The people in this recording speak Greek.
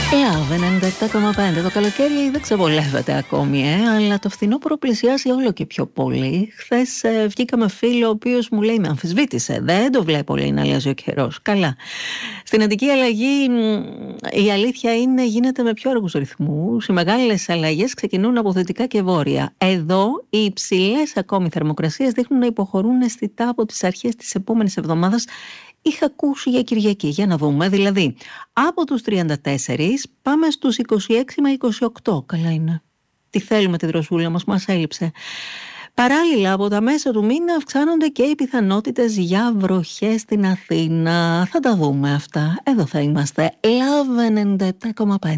Λάβε 97,5. Το καλοκαίρι δεν ξεβολεύεται ακόμη, αλλά το φθινόπωρο πλησιάζει όλο και πιο πολύ. Χθες βγήκαμε φίλο ο οποίος μου λέει, με αμφισβήτησε. Δεν το βλέπω, λέει, να αλλάζει ο καιρός. Καλά. Στην Αττική αλλαγή, η αλήθεια είναι, γίνεται με πιο αργούς ρυθμούς. Οι μεγάλες αλλαγές ξεκινούν από δυτικά και βόρεια. Εδώ οι υψηλές ακόμη θερμοκρασίες δείχνουν να υποχωρούν αισθητά από τις αρχές της επόμενης εβδομάδας. Είχα ακούσει για Κυριακή, για να δούμε, δηλαδή από τους 34 πάμε στους 26 με 28. Καλά είναι. Τι θέλουμε τη δροσούλα μας έλειψε. Παράλληλα, από τα μέσα του μήνα αυξάνονται και οι πιθανότητες για βροχές στην Αθήνα. Θα τα δούμε αυτά. Εδώ θα είμαστε. Love 97,5.